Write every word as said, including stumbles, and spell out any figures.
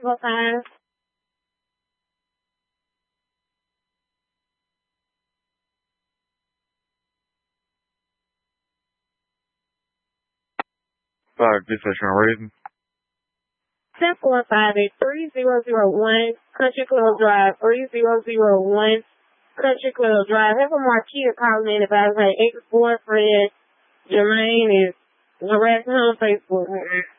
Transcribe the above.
four five. Sorry, this is Raven. ten four five eight three zero zero one Country Club Drive three zero zero one Country Club Drive. Have a Marquita calling in about her ex-boyfriend Jermaine is harassing her on Facebook.